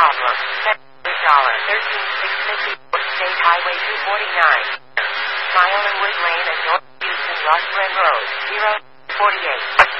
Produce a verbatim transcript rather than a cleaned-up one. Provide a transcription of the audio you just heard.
problem. thirteen six fifty, State Highway two forty-nine. Mile and Wood Lane and North Houston Ross Glen Road, zero forty-eight.